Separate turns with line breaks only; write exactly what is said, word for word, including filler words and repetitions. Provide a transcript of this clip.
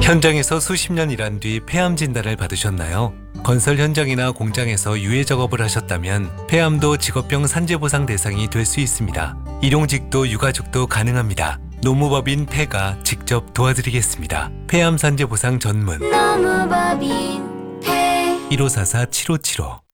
현장에서 수십 년 일한 뒤 폐암 진단을 받으셨나요? 건설 현장이나 공장에서 유해 작업을 하셨다면 폐암도 직업병 산재보상 대상이 될 수 있습니다. 일용직도 유가족도 가능합니다. 노무법인 폐가 직접 도와드리겠습니다. 폐암 산재보상 전문
노무법인 폐
일오사사 칠오칠오